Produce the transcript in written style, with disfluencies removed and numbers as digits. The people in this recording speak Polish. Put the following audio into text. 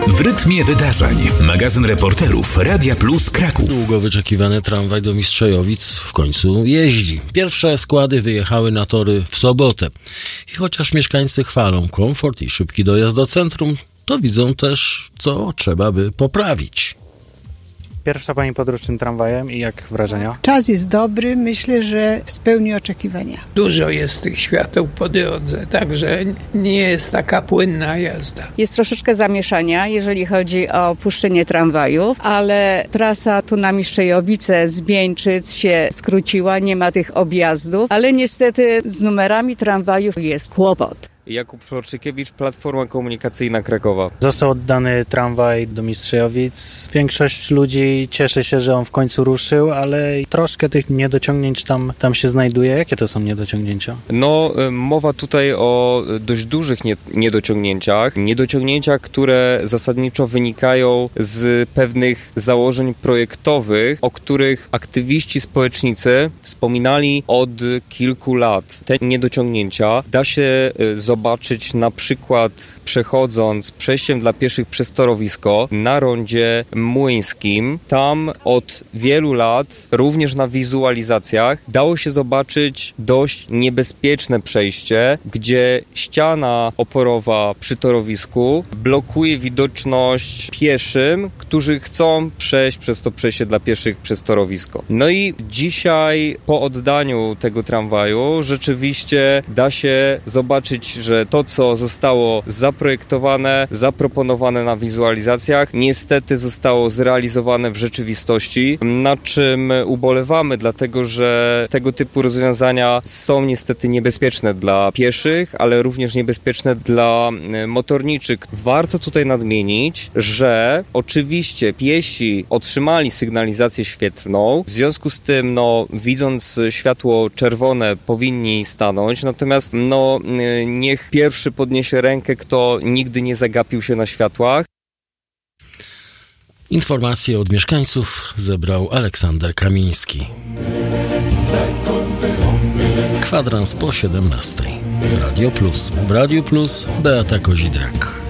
W rytmie wydarzeń. Magazyn reporterów Radia Plus Kraków. Długo wyczekiwany tramwaj do Mistrzejowic w końcu jeździ. Pierwsze składy wyjechały na tory w sobotę. I chociaż mieszkańcy chwalą komfort i szybki dojazd do centrum, to widzą też, co trzeba by poprawić. Pierwsza pani podróż tym tramwajem i jak wrażenia? Czas jest dobry, myślę, że spełni oczekiwania. Dużo jest tych świateł po drodze, także nie jest taka płynna jazda. Jest troszeczkę zamieszania, jeżeli chodzi o puszczenie tramwajów, ale trasa tu na Mistrzejowice z Bieńczyc się skróciła, nie ma tych objazdów, ale niestety z numerami tramwajów jest kłopot. Jakub Florczykiewicz, Platforma Komunikacyjna Krakowa. Został oddany tramwaj do Mistrzejowic. Większość ludzi cieszy się, że on w końcu ruszył, ale troszkę tych niedociągnięć tam się znajduje. Jakie to są niedociągnięcia? Mowa tutaj o dość dużych niedociągnięciach. Niedociągnięciach, które zasadniczo wynikają z pewnych założeń projektowych, o których aktywiści społecznicy wspominali od kilku lat. Te niedociągnięcia da się zobaczyć na przykład przechodząc przejściem dla pieszych przez torowisko na rondzie młyńskim. Tam od wielu lat, również na wizualizacjach, dało się zobaczyć dość niebezpieczne przejście, gdzie ściana oporowa przy torowisku blokuje widoczność pieszym, którzy chcą przejść przez to przejście dla pieszych przez torowisko. No i dzisiaj po oddaniu tego tramwaju rzeczywiście da się zobaczyć, że to, co zostało zaprojektowane, zaproponowane na wizualizacjach, niestety zostało zrealizowane w rzeczywistości, na czym ubolewamy, dlatego że tego typu rozwiązania są niestety niebezpieczne dla pieszych, ale również niebezpieczne dla motorniczych. Warto tutaj nadmienić, że oczywiście piesi otrzymali sygnalizację świetlną, w związku z tym, widząc światło czerwone, powinni stanąć, natomiast niech pierwszy podniesie rękę, kto nigdy nie zagapił się na światłach. Informacje od mieszkańców zebrał Aleksander Kamiński. Kwadrans po 17:00. Radio Plus. W Radiu Plus Beata Kozidrak.